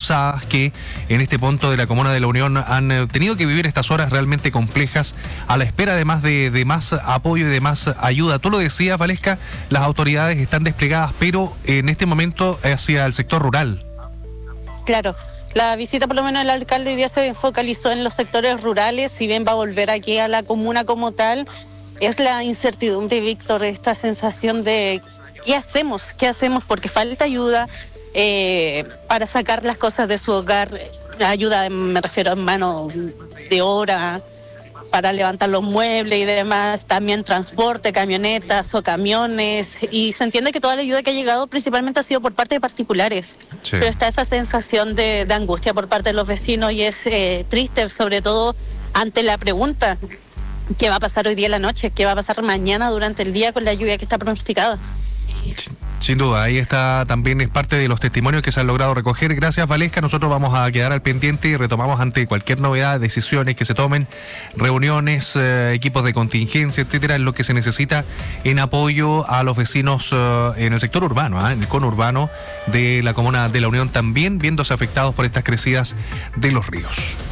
colapsadas que en este punto de la comuna de La Unión han tenido que vivir estas horas realmente complejas a la espera de más apoyo y de más ayuda. Tú lo decías, Valesca, las autoridades están desplegadas, pero en este momento hacia el sector rural. Claro. La visita, por lo menos, del alcalde hoy día se focalizó en los sectores rurales. Si bien va a volver aquí a la comuna como tal, es la incertidumbre, Víctor, esta sensación de ¿qué hacemos? Porque falta ayuda para sacar las cosas de su hogar. Ayuda, me refiero en mano de obra, para levantar los muebles y demás, también transporte, camionetas o camiones, y se entiende que toda la ayuda que ha llegado principalmente ha sido por parte de particulares, sí. Pero está esa sensación de angustia por parte de los vecinos y es triste, sobre todo ante la pregunta, ¿qué va a pasar hoy día en la noche? ¿Qué va a pasar mañana durante el día con la lluvia que está pronosticada? Sin duda, ahí está también, es parte de los testimonios que se han logrado recoger. Gracias, Valesca. Nosotros vamos a quedar al pendiente y retomamos ante cualquier novedad, decisiones que se tomen, reuniones, equipos de contingencia, etcétera, en lo que se necesita en apoyo a los vecinos en el sector urbano, en el conurbano de la comuna de La Unión, también viéndose afectados por estas crecidas de los ríos.